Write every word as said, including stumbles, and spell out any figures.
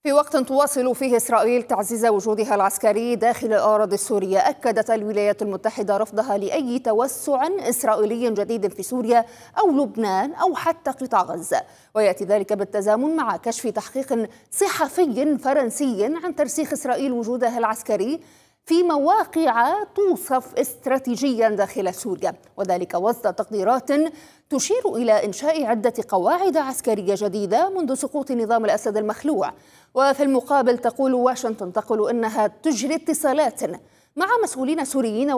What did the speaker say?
في وقت تواصل فيه إسرائيل تعزيز وجودها العسكري داخل الأراضي السورية، أكدت الولايات المتحدة رفضها لأي توسع إسرائيلي جديد في سوريا أو لبنان أو حتى قطاع غزة، ويأتي ذلك بالتزامن مع كشف تحقيق صحفي فرنسي عن ترسيخ إسرائيل وجودها العسكري في مواقع توصف استراتيجيا داخل سوريا، وذلك وسط تقديرات تشير إلى إنشاء عدة قواعد عسكرية جديدة منذ سقوط نظام الأسد المخلوع. وفي المقابل تقول واشنطن تقول إنها تجري اتصالات مع مسؤولين سوريين